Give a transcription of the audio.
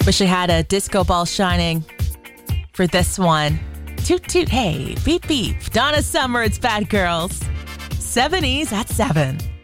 Wish I had a disco ball shining for this one. Toot toot, hey, beep beep. Donna Summer, it's Bad Girls. 70s at 7.